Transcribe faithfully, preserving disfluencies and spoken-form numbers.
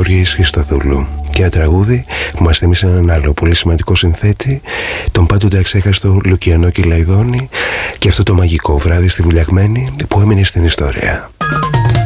Γεωργίας Χριστοδούλου. Και ένα τραγούδι που μας θυμίσει έναν άλλο πολύ σημαντικό συνθέτη, τον πάντοτε αξέχαστο Λουκιανό Κυλαϊδόνη, και αυτό το μαγικό βράδυ στη Βουλιαγμένη που έμεινε στην ιστορία.